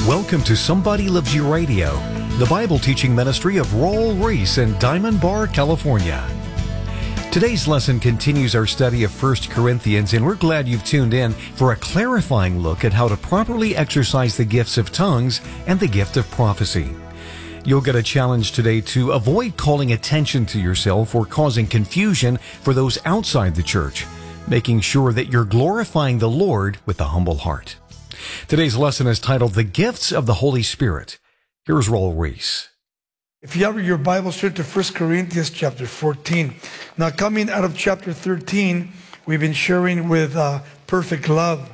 Welcome to Somebody Loves You Radio, the Bible teaching ministry of Raul Ries in Diamond Bar, California. Today's lesson continues our study of 1 Corinthians, and we're glad you've tuned in for a clarifying look at how to properly exercise the gifts of tongues and the gift of prophecy. You'll get a challenge today to avoid calling attention to yourself or causing confusion for those outside the church, making sure that you're glorifying the Lord with a humble heart. Today's lesson is titled, The Gifts of the Holy Spirit. Here's Raul Ries. If you have your Bible, straight to 1 Corinthians chapter 14. Now, coming out of chapter 13, we've been sharing with perfect love.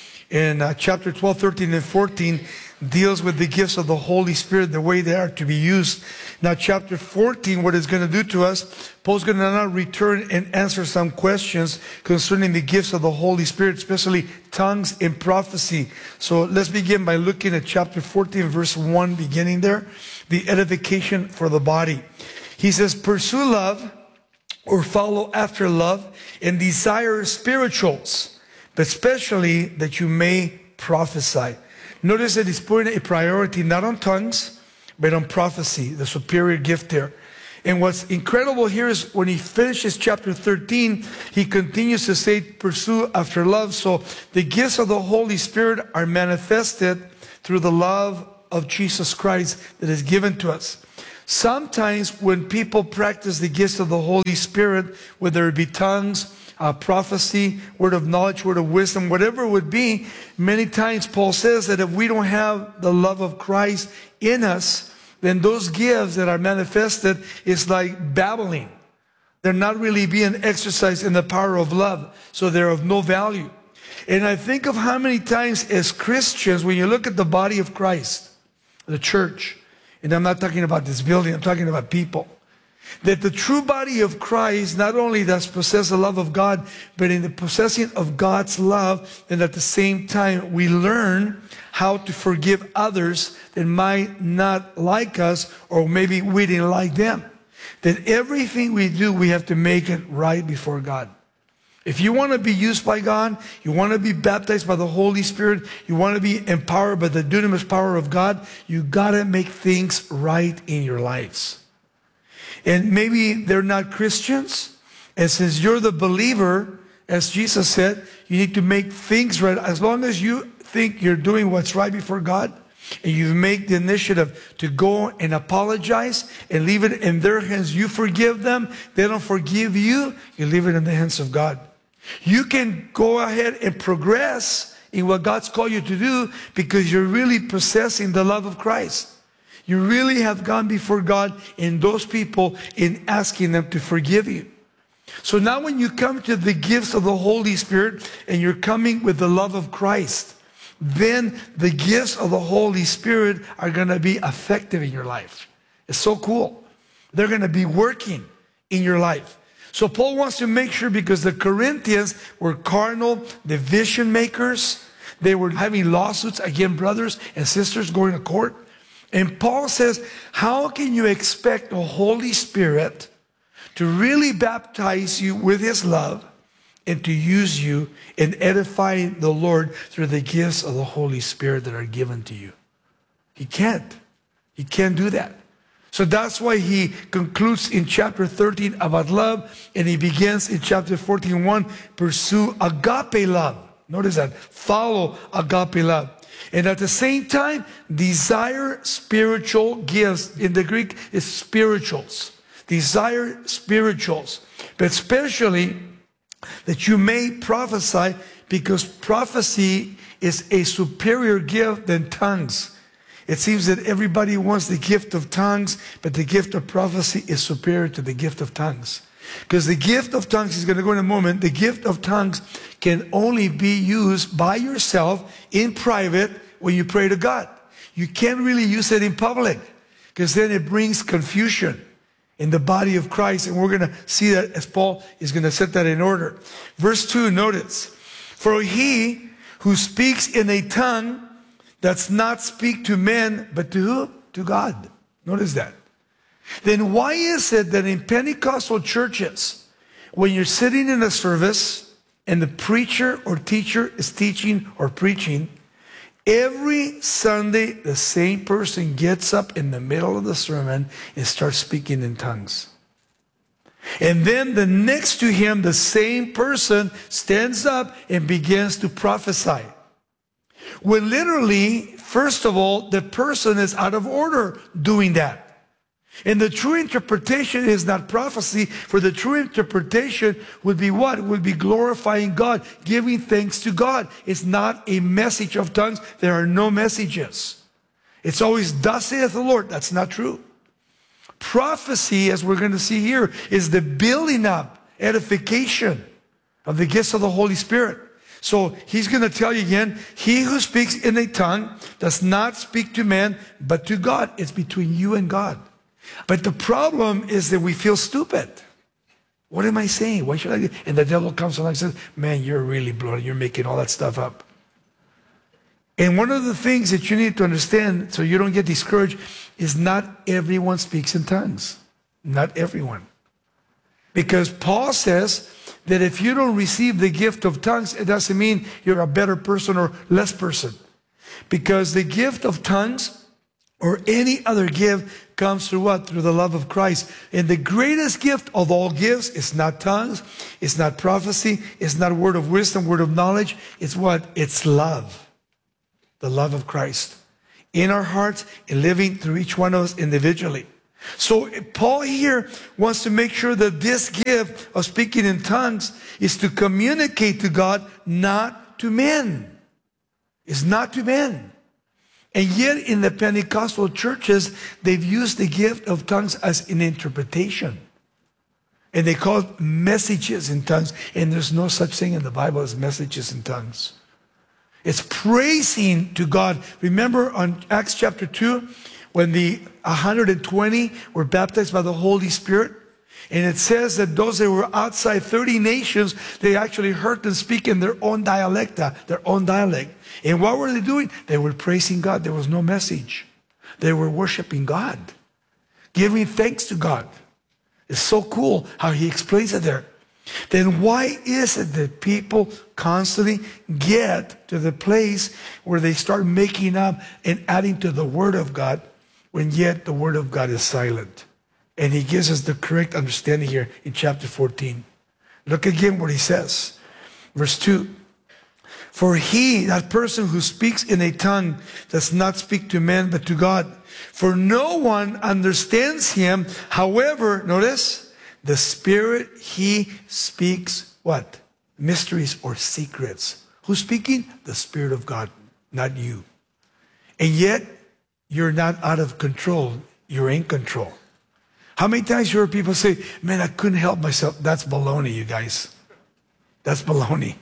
In chapter 12, 13, and 14 deals with the gifts of the Holy Spirit, the way they are to be used. Now, chapter 14, what it's going to do to us, Paul's going to now return and answer some questions concerning the gifts of the Holy Spirit, especially tongues and prophecy. So let's begin by looking at chapter 14, verse 1, beginning there, the edification for the body. He says, pursue love or follow after love and desire spirituals, but especially that you may prophesy. Notice that he's putting a priority not on tongues, but on prophecy, the superior gift there. And what's incredible here is when he finishes chapter 13, he continues to say, pursue after love. So the gifts of the Holy Spirit are manifested through the love of Jesus Christ that is given to us. Sometimes when people practice the gifts of the Holy Spirit, whether it be tongues, prophecy, word of knowledge, word of wisdom, whatever it would be, many times Paul says that if we don't have the love of Christ in us, then those gifts that are manifested is like babbling. They're not really being exercised in the power of love, so they're of no value. And I think of how many times as Christians, when you look at the body of Christ, the church, and I'm not talking about this building, I'm talking about people, that the true body of Christ not only does possess the love of God, but in the possessing of God's love, and at the same time we learn how to forgive others that might not like us, or maybe we didn't like them. That everything we do, we have to make it right before God. If you want to be used by God, you want to be baptized by the Holy Spirit, you want to be empowered by the dunamis power of God, you got to make things right in your lives. And maybe they're not Christians. And since you're the believer, as Jesus said, you need to make things right. As long as you think you're doing what's right before God, and you make the initiative to go and apologize and leave it in their hands, you forgive them, they don't forgive you, you leave it in the hands of God. You can go ahead and progress in what God's called you to do because you're really possessing the love of Christ. You really have gone before God and those people in asking them to forgive you. So now when you come to the gifts of the Holy Spirit and you're coming with the love of Christ, then the gifts of the Holy Spirit are going to be effective in your life. It's so cool. They're going to be working in your life. So Paul wants to make sure, because the Corinthians were carnal, division makers. They were having lawsuits against brothers and sisters going to court. And Paul says, how can you expect the Holy Spirit to really baptize you with His love and to use you in edifying the Lord through the gifts of the Holy Spirit that are given to you? He can't. He can't do that. So that's why he concludes in chapter 13 about love, and he begins in chapter 14:1, pursue agape love. Notice that. Follow agape love. And at the same time, desire spiritual gifts. In the Greek, it's spirituals. Desire spirituals. But especially that you may prophesy, because prophecy is a superior gift than tongues. It seems that everybody wants the gift of tongues, but the gift of prophecy is superior to the gift of tongues. Because the gift of tongues, he's going to go in a moment, the gift of tongues can only be used by yourself in private when you pray to God. You can't really use it in public, because then it brings confusion in the body of Christ. And we're going to see that as Paul is going to set that in order. Verse 2, notice, for he who speaks in a tongue does not speak to men, but to who? To God. Notice that. Then why is it that in Pentecostal churches, when you're sitting in a service and the preacher or teacher is teaching or preaching, Every Sunday, the same person gets up in the middle of the sermon and starts speaking in tongues. And then the next to him, the same person stands up and begins to prophesy. When literally, first of all, the person is out of order doing that. And the true interpretation is not prophecy, for the true interpretation would be what? It would be glorifying God, giving thanks to God. It's not a message of tongues. There are no messages. It's always, thus saith the Lord. That's not true. Prophecy, as we're going to see here, is the building up, edification of the gifts of the Holy Spirit. So he's going to tell you again, he who speaks in a tongue does not speak to man, but to God. It's between you and God. But the problem is that we feel stupid. What am I saying? Why should I do? And the devil comes along and says, man, you're really bloated. You're making all that stuff up. And one of the things that you need to understand so you don't get discouraged is not everyone speaks in tongues. Not everyone. Because Paul says that if you don't receive the gift of tongues, it doesn't mean you're a better person or less person. Because the gift of tongues or any other gift comes through what? Through the love of Christ. And the greatest gift of all gifts is not tongues, it's not prophecy, it's not word of wisdom, word of knowledge. It's what? It's love. The love of Christ in our hearts and living through each one of us individually. So Paul here wants to make sure that this gift of speaking in tongues is to communicate to God, not to men. It's not to men. And yet in the Pentecostal churches, they've used the gift of tongues as an interpretation. And they call it messages in tongues. And there's no such thing in the Bible as messages in tongues. It's praising to God. Remember on Acts chapter 2, when the 120 were baptized by the Holy Spirit? And it says that those that were outside 30 nations, they actually heard them speak in their own dialect. And what were they doing? They were praising God. There was no message. They were worshiping God, giving thanks to God. It's so cool how he explains it there. Then why is it that people constantly get to the place where they start making up and adding to the Word of God, when yet the Word of God is silent? And he gives us the correct understanding here in chapter 14. Look again what he says. Verse 2. For he, that person who speaks in a tongue, does not speak to men but to God. For no one understands him. However, notice, the Spirit, he speaks what? Mysteries or secrets. Who's speaking? The Spirit of God, not you. And yet, you're not out of control. You're in control. How many times you heard people say, man, I couldn't help myself? That's baloney, you guys. That's baloney.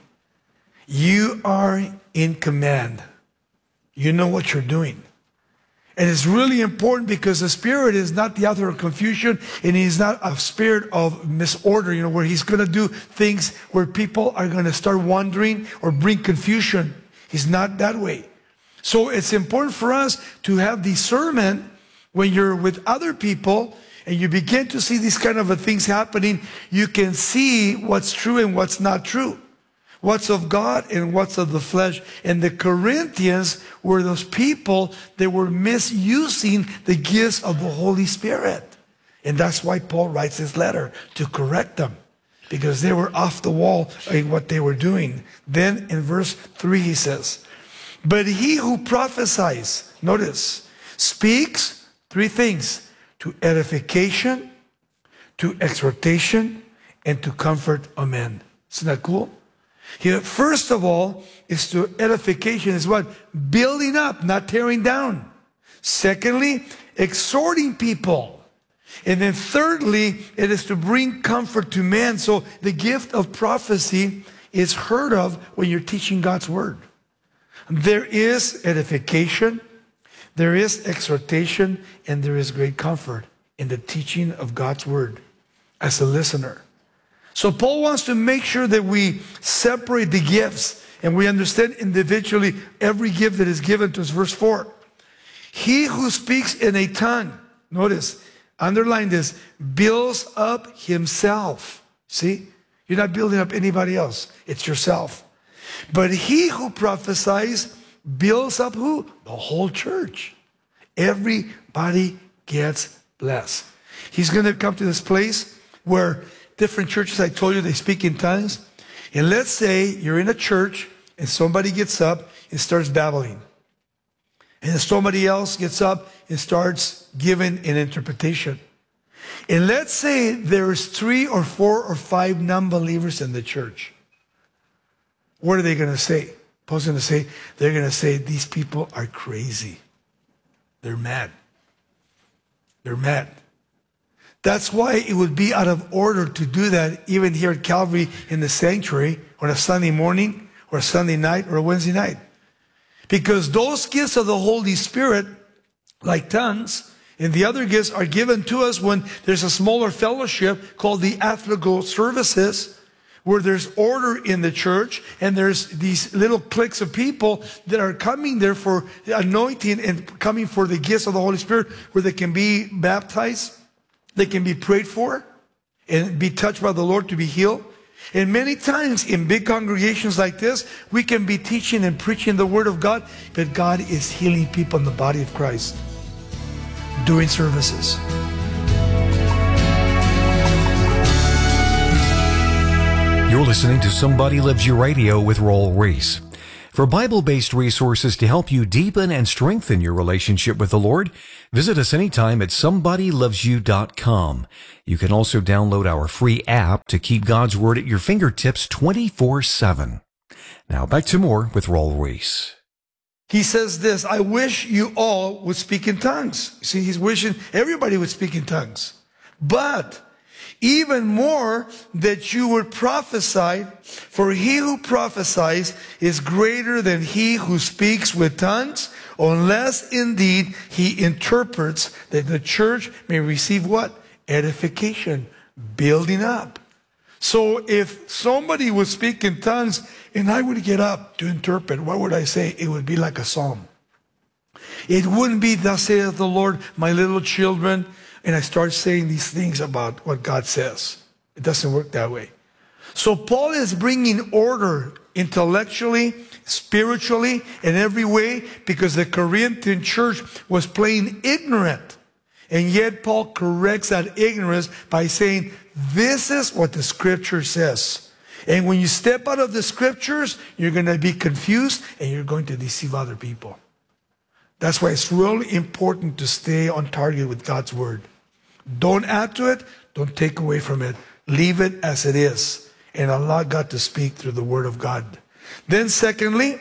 You are in command. You know what you're doing. And it's really important because the Spirit is not the author of confusion, and he's not a spirit of misorder, where he's going to do things where people are going to start wandering or bring confusion. He's not that way. So it's important for us to have discernment when you're with other people and you begin to see these kind of things happening. You can see what's true and what's not true. What's of God and what's of the flesh. And the Corinthians were those people that were misusing the gifts of the Holy Spirit. And that's why Paul writes this letter, to correct them, because they were off the wall in what they were doing. Then in verse 3 he says, but he who prophesies, notice, speaks three things: to edification, to exhortation, and to comfort of men. Isn't that cool? Here, first of all, is to edification, is what? Building up, not tearing down. Secondly, exhorting people. And then thirdly, it is to bring comfort to man. So the gift of prophecy is heard of when you're teaching God's word. There is edification, there is exhortation, and there is great comfort in the teaching of God's word as a listener. So Paul wants to make sure that we separate the gifts and we understand individually every gift that is given to us. Verse 4. He who speaks in a tongue, notice, underline this, builds up himself. See? You're not building up anybody else. It's yourself. But he who prophesies builds up who? The whole church. Everybody gets blessed. He's going to come to this place where different churches, I told you, they speak in tongues. And let's say you're in a church and somebody gets up and starts babbling. And somebody else gets up and starts giving an interpretation. And let's say there's 3 or 4 or 5 non-believers in the church. What are they going to say? Paul's going to say, they're going to say, these people are crazy. They're mad. They're mad. That's why it would be out of order to do that even here at Calvary in the sanctuary on a Sunday morning or a Sunday night or a Wednesday night. Because those gifts of the Holy Spirit, like tongues, and the other gifts are given to us when there's a smaller fellowship called the afterglow services, where there's order in the church and there's these little cliques of people that are coming there for anointing and coming for the gifts of the Holy Spirit, where they can be baptized, they can be prayed for, and be touched by the Lord to be healed. And many times in big congregations like this, we can be teaching and preaching the Word of God, but God is healing people in the body of Christ during services. You're listening to Somebody Loves You Radio with Raul Ries. For Bible-based resources to help you deepen and strengthen your relationship with the Lord, visit us anytime at somebodylovesyou.com. You can also download our free app to keep God's Word at your fingertips 24/7. Now back to more with Raul Ries. He says this, I wish you all would speak in tongues. See, he's wishing everybody would speak in tongues. But even more that you would prophesy, for he who prophesies is greater than he who speaks with tongues, unless indeed he interprets, that the church may receive what? Edification, building up. So if somebody would speak in tongues and I would get up to interpret, what would I say? It would be like a psalm. It wouldn't be, thus saith the Lord, my little children, and I start saying these things about what God says. It doesn't work that way. So Paul is bringing order intellectually, spiritually, in every way, because the Corinthian church was plain ignorant. And yet Paul corrects that ignorance by saying, this is what the Scripture says. And when you step out of the Scriptures, you're going to be confused and you're going to deceive other people. That's why it's really important to stay on target with God's Word. Don't add to it. Don't take away from it. Leave it as it is. And allow God to speak through the Word of God. Then secondly,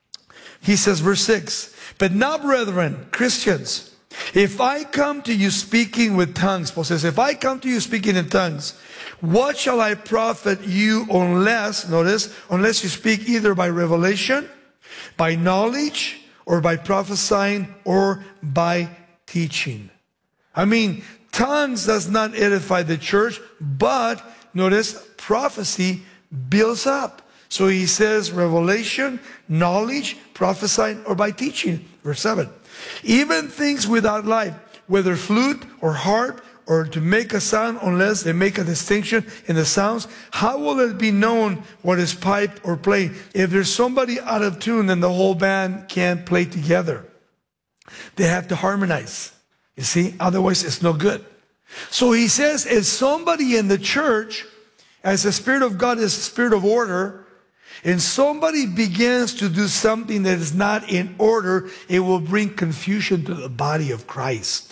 he says, verse 6, but now, brethren, Christians, if I come to you speaking with tongues, Paul says, if I come to you speaking in tongues, what shall I profit you unless, notice, unless you speak either by revelation, by knowledge, or by prophesying, or by teaching? I mean, tongues does not edify the church, but notice, prophecy builds up. So he says revelation, knowledge, prophesying, or by teaching. Verse 7. Even things without life, whether flute or harp, or to make a sound, unless they make a distinction in the sounds, how will it be known what is piped or played? If there's somebody out of tune, then the whole band can't play together. They have to harmonize. You see, otherwise it's no good. So he says, if somebody in the church, as the Spirit of God is the Spirit of order, and somebody begins to do something that is not in order, it will bring confusion to the body of Christ.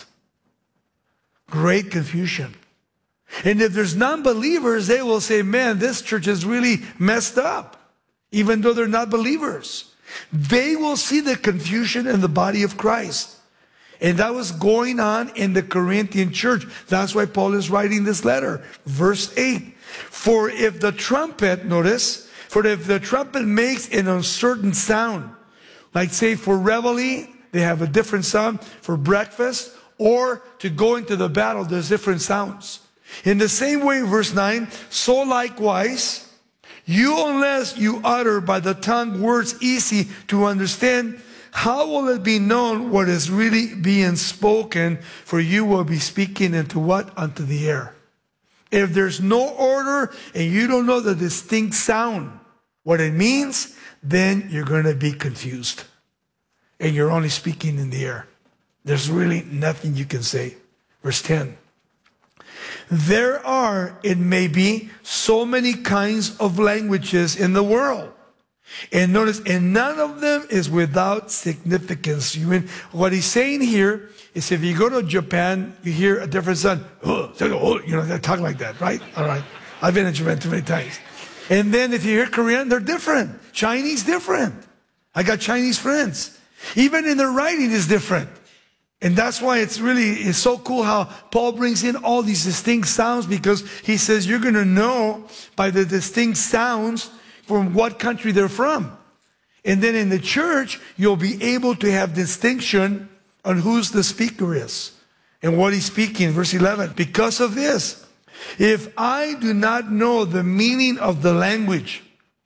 Great confusion. And if there's non-believers, they will say, man, this church is really messed up, even though they're not believers. They will see the confusion in the body of Christ. And that was going on in the Corinthian church. That's why Paul is writing this letter. Verse 8. For if the trumpet, notice, for if the trumpet makes an uncertain sound, like say for reveille, they have a different sound, for breakfast, or to go into the battle, there's different sounds. In the same way, verse 9, so likewise, you unless you utter by the tongue words easy to understand, how will it be known what is really being spoken? For you will be speaking into what? Unto the air. If there's no order and you don't know the distinct sound, what it means, then you're going to be confused. and you're only speaking in the air. There's really nothing you can say. Verse 10. There are, it may be, so many kinds of languages in the world. And notice, and none of them is without significance. What he's saying here is if you go to Japan, you hear a different sound. They talk like that, right? All right. I've been in Japan too many times. And then if you hear Korean, they're different. Chinese, different. I got Chinese friends. Even in their writing is different. And that's why it's so cool how Paul brings in all these distinct sounds, because he says you're going to know by the distinct sounds from what country they're from. And then in the church, you'll be able to have distinction on who's the speaker is and what he's speaking. Verse 11, because of this, if I do not know the meaning of the language,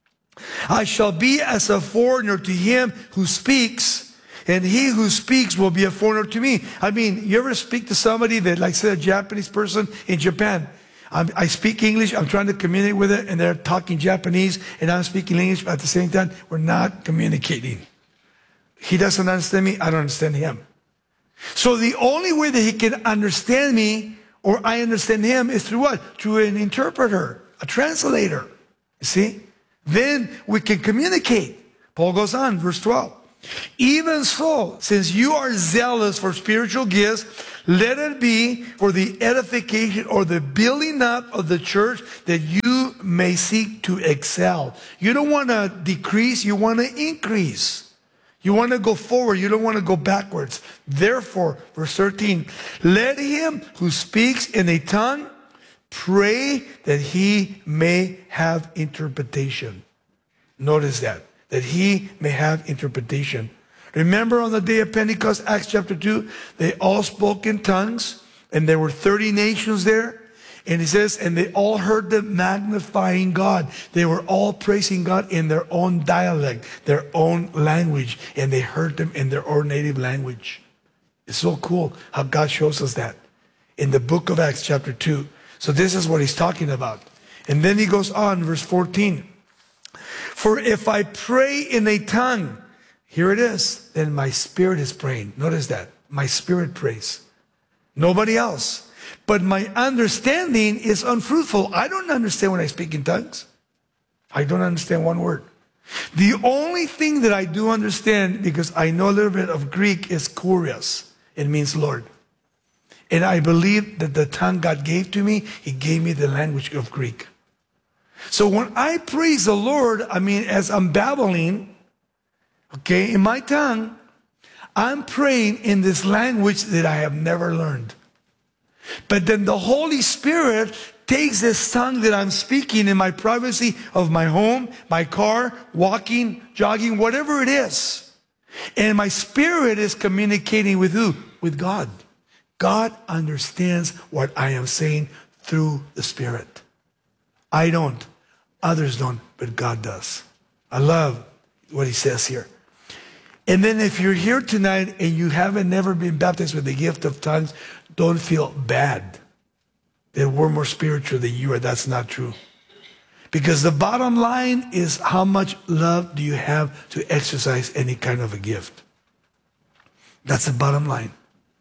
I shall be as a foreigner to him who speaks, and he who speaks will be a foreigner to me. I mean, you ever speak to somebody that, like, say, a Japanese person in Japan? I speak English, I'm trying to communicate with it, and they're talking Japanese, and I'm speaking English, but at the same time, we're not communicating. He doesn't understand me, I don't understand him. So the only way that he can understand me, or I understand him, is through what? Through an interpreter, a translator. You see? Then we can communicate. Paul goes on, verse 12. Even so, since you are zealous for spiritual gifts, let it be for the edification or the building up of the church, that you may seek to excel. You don't want to decrease, you want to increase. You want to go forward, you don't want to go backwards. Therefore, verse 13, let him who speaks in a tongue pray that he may have interpretation. Notice that he may have interpretation. Remember on the day of Pentecost, Acts chapter 2, they all spoke in tongues, and there were 30 nations there. And it says, and they all heard them magnifying God. They were all praising God in their own dialect, their own language, and they heard them in their own native language. It's so cool how God shows us that in the book of Acts chapter 2. So this is what he's talking about. And then he goes on, verse 14. For if I pray in a tongue, here it is, then my spirit is praying. Notice that. My spirit prays. Nobody else. But my understanding is unfruitful. I don't understand when I speak in tongues. I don't understand one word. The only thing that I do understand, because I know a little bit of Greek, is kurios. It means Lord. And I believe that the tongue God gave to me, he gave me the language of Greek. So when I praise the Lord, I mean, as I'm babbling, okay, in my tongue, I'm praying in this language that I have never learned. But then the Holy Spirit takes this tongue that I'm speaking in my privacy of my home, my car, walking, jogging, whatever it is. And my spirit is communicating with who? With God. God understands what I am saying through the Spirit. I don't. Others don't, but God does. I love what he says here. And then if you're here tonight and you haven't never been baptized with the gift of tongues, don't feel bad that we're more spiritual than you are. That's not true. Because the bottom line is, how much love do you have to exercise any kind of a gift? That's the bottom line.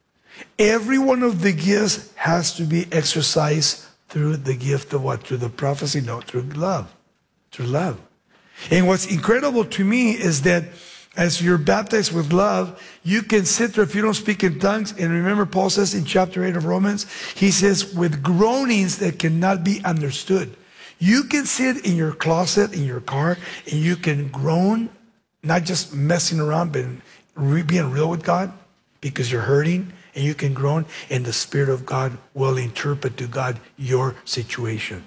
Every one of the gifts has to be exercised through the gift of what? Through the prophecy? No, through love. Through love. And what's incredible to me is that as you're baptized with love, you can sit there if you don't speak in tongues. And remember, Paul says in chapter 8 of Romans, he says, with groanings that cannot be understood. You can sit in your closet, in your car, and you can groan, not just messing around, but being real with God, because you're hurting. And you can groan, and the Spirit of God will interpret to God your situation.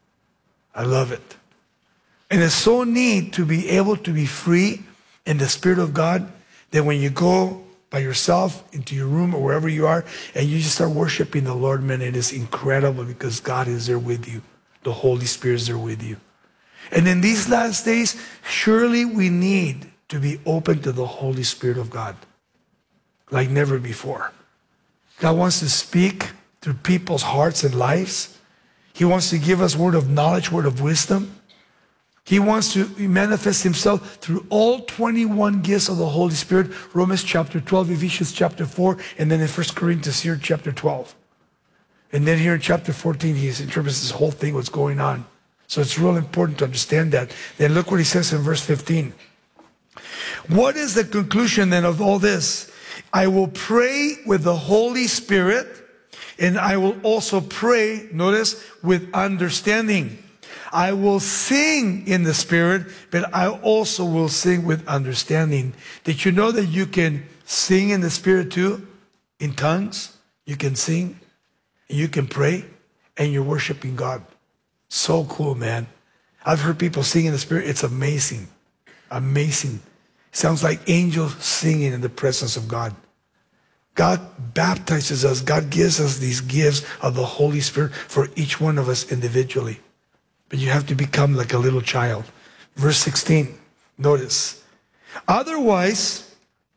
I love it. And it's so neat to be able to be free in the Spirit of God, that when you go by yourself into your room or wherever you are, and you just start worshiping the Lord, man, it is incredible, because God is there with you. The Holy Spirit is there with you. And in these last days, surely we need to be open to the Holy Spirit of God like never before. God wants to speak through people's hearts and lives. He wants to give us word of knowledge, word of wisdom. He wants to manifest himself through all 21 gifts of the Holy Spirit. Romans chapter 12, Ephesians chapter 4, and then in 1 Corinthians here, chapter 12. And then here in chapter 14, he interprets this whole thing, what's going on. So it's real important to understand that. Then look what he says in verse 15. What is the conclusion then of all this? I will pray with the Holy Spirit, and I will also pray, notice, with understanding. I will sing in the Spirit, but I also will sing with understanding. Did you know that you can sing in the Spirit too? In tongues, you can sing, you can pray, and you're worshiping God. So cool, man. I've heard people sing in the Spirit. It's amazing. Amazing. Sounds like angels singing in the presence of God. God baptizes us. God gives us these gifts of the Holy Spirit for each one of us individually. But you have to become like a little child. Verse 16, notice. Otherwise,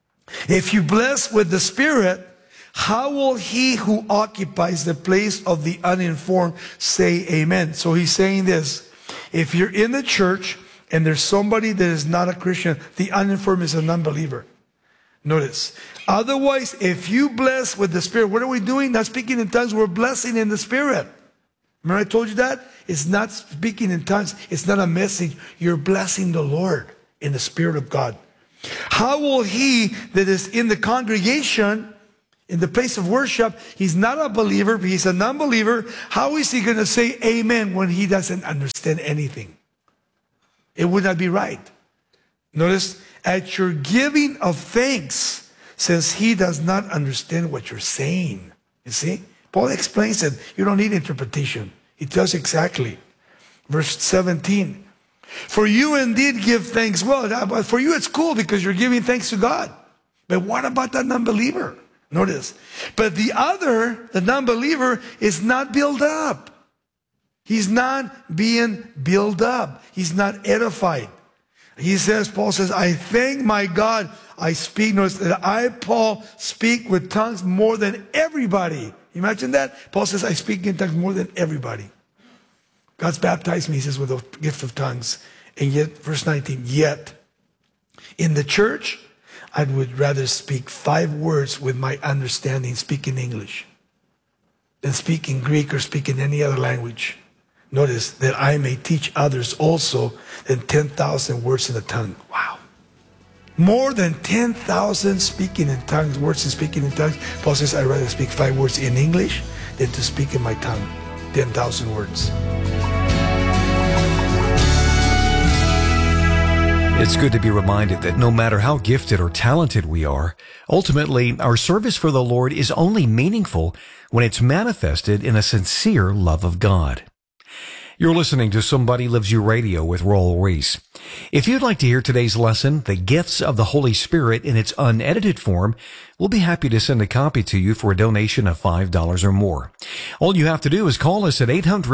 if you bless with the Spirit, how will he who occupies the place of the uninformed say amen? So he's saying this. If you're in the church and there's somebody that is not a Christian, the uninformed is an unbeliever. Notice. Otherwise, if you bless with the Spirit, what are we doing? Not speaking in tongues, we're blessing in the Spirit. Remember I told you that? It's not speaking in tongues. It's not a message. You're blessing the Lord in the Spirit of God. How will he that is in the congregation, in the place of worship, he's not a believer, but he's a non-believer. How is he going to say amen when he doesn't understand anything? It would not be right. Notice, at your giving of thanks, since he does not understand what you're saying. You see? Paul explains it. You don't need interpretation. He tells exactly. Verse 17. For you indeed give thanks well. But for you it's cool because you're giving thanks to God. But what about that non-believer? Notice. But the other, the non-believer, is not built up. He's not being built up. He's not edified. He says, Paul says, I thank my God I speak. Notice that I, Paul, speak with tongues more than everybody. Imagine that. Paul says, I speak in tongues more than everybody. God's baptized me, he says, with the gift of tongues. And yet, verse 19, yet in the church, I would rather speak 5 words with my understanding, speak in English, than speak in Greek or speak in any other language. Notice that I may teach others also than 10,000 words in a tongue. Wow. More than 10,000 speaking in tongues, words and speaking in tongues. Paul says, I'd rather speak 5 words in English than to speak in my tongue 10,000 words. It's good to be reminded that no matter how gifted or talented we are, ultimately our service for the Lord is only meaningful when it's manifested in a sincere love of God. You're listening to Somebody Loves You Radio with Raul Ries. If you'd like to hear today's lesson, The Gifts of the Holy Spirit, in its unedited form, we'll be happy to send a copy to you for a donation of $5 or more. All you have to do is call us at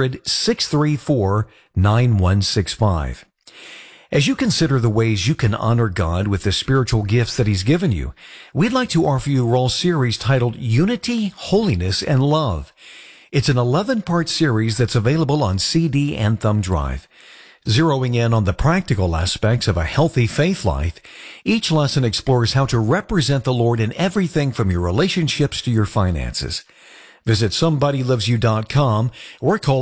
800-634-9165. As you consider the ways you can honor God with the spiritual gifts that He's given you, we'd like to offer you a Raul series titled Unity, Holiness, and Love. It's an 11-part series that's available on CD and thumb drive. Zeroing in on the practical aspects of a healthy faith life, each lesson explores how to represent the Lord in everything from your relationships to your finances. Visit SomebodyLovesYou.com or call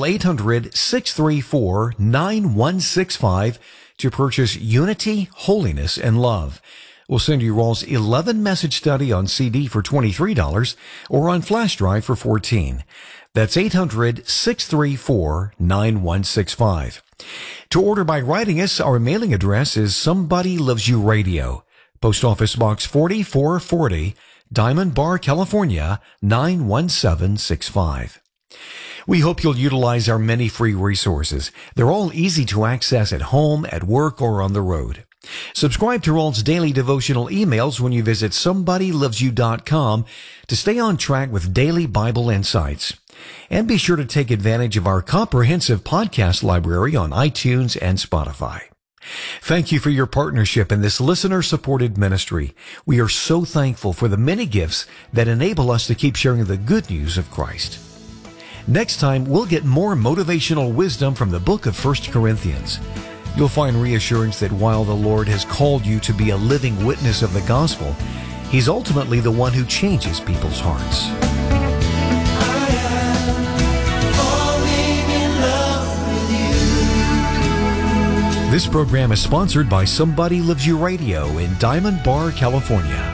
800-634-9165 to purchase Unity, Holiness, and Love. We'll send you Raul's 11-message study on CD for $23 or on flash drive for $14. That's 800-634-9165. To order by writing us, our mailing address is Somebody Loves You Radio, Post Office Box 4440, Diamond Bar, California, 91765. We hope you'll utilize our many free resources. They're all easy to access at home, at work, or on the road. Subscribe to Raul's daily devotional emails when you visit SomebodyLovesYou.com to stay on track with daily Bible insights. And be sure to take advantage of our comprehensive podcast library on iTunes and Spotify. Thank you for your partnership in this listener-supported ministry. We are so thankful for the many gifts that enable us to keep sharing the good news of Christ. Next time, we'll get more motivational wisdom from the book of 1 Corinthians. You'll find reassurance that while the Lord has called you to be a living witness of the gospel, He's ultimately the one who changes people's hearts. This program is sponsored by Somebody Loves You Radio in Diamond Bar, California.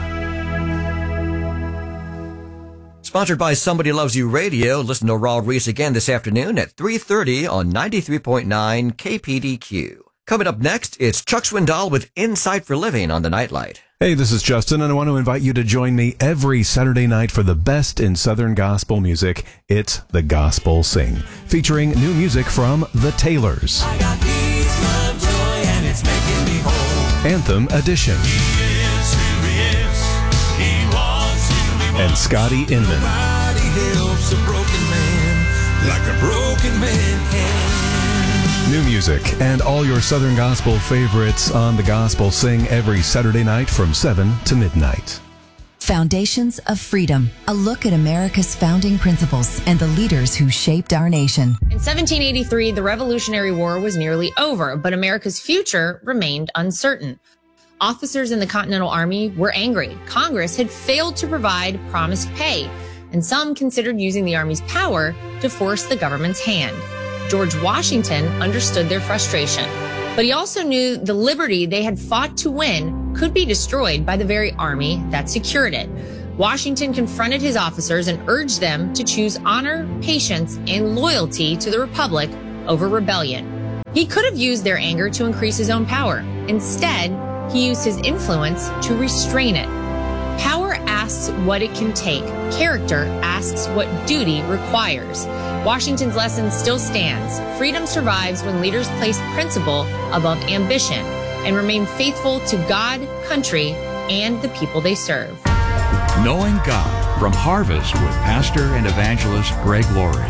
Sponsored by Somebody Loves You Radio. Listen to Raul Reese again this afternoon at 3:30 on 93.9 KPDQ. Coming up next, it's Chuck Swindoll with Insight for Living on the Nightlight. Hey, this is Justin, and I want to invite you to join me every Saturday night for the best in Southern gospel music. It's The Gospel Sing, featuring new music from The Taylors. I got peace, love, joy, and it's making me whole. Anthem Edition. He is who he is. He wants who he wants. And Scotty Inman. Nobody helps a broken man like a broken man can. New music and all your Southern gospel favorites on The Gospel Sing every Saturday night from 7 to midnight. Foundations of Freedom, a look at America's founding principles and the leaders who shaped our nation. In 1783, the Revolutionary War was nearly over, but America's future remained uncertain. Officers in the Continental Army were angry. Congress had failed to provide promised pay, and some considered using the Army's power to force the government's hand. George Washington understood their frustration, but he also knew the liberty they had fought to win could be destroyed by the very army that secured it. Washington confronted his officers and urged them to choose honor, patience, and loyalty to the Republic over rebellion. He could have used their anger to increase his own power. Instead, he used his influence to restrain it. Power asks what it can take. Character asks what duty requires. Washington's lesson still stands. Freedom survives when leaders place principle above ambition and remain faithful to God, country, and the people they serve. Knowing God from Harvest with Pastor and Evangelist Greg Laurie.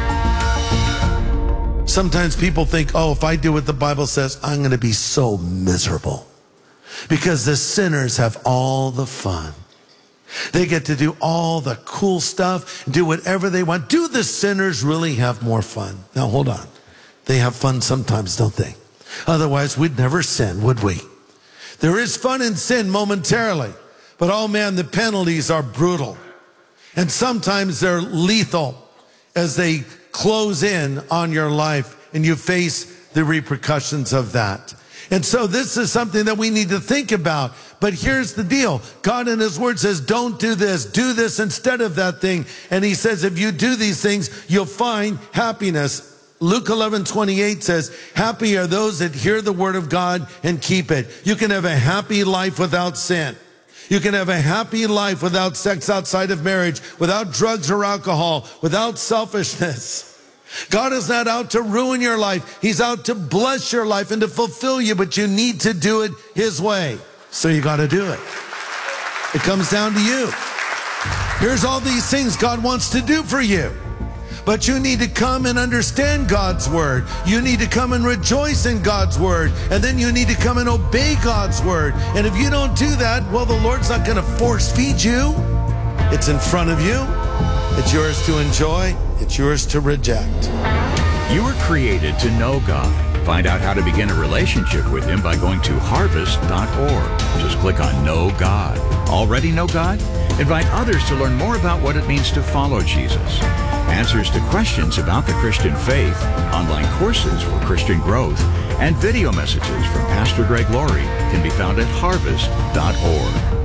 Sometimes people think, oh, if I do what the Bible says, I'm going to be so miserable. Because the sinners have all the fun. They get to do all the cool stuff, do whatever they want. Do the sinners really have more fun? Now, hold on. They have fun sometimes, don't they? Otherwise, we'd never sin, would we? There is fun in sin momentarily. But, oh man, the penalties are brutal. And sometimes they're lethal as they close in on your life and you face the repercussions of that. And so this is something that we need to think about. But here's the deal. God in His Word says, don't do this instead of that thing. And He says, if you do these things, you'll find happiness. Luke 11:28 says, happy are those that hear the word of God and keep it. You can have a happy life without sin. You can have a happy life without sex outside of marriage, without drugs or alcohol, without selfishness. God is not out to ruin your life. He's out to bless your life and to fulfill you, but you need to do it His way. So you got to do it. It comes down to you. Here's all these things God wants to do for you. But you need to come and understand God's word. You need to come and rejoice in God's word. And then you need to come and obey God's word. And if you don't do that, well, the Lord's not going to force feed you. It's in front of you. It's yours to enjoy. It's yours to reject. You were created to know God. Find out how to begin a relationship with Him by going to harvest.org. Just click on Know God. Already know God? Invite others to learn more about what it means to follow Jesus. Answers to questions about the Christian faith, online courses for Christian growth, and video messages from Pastor Greg Laurie can be found at harvest.org.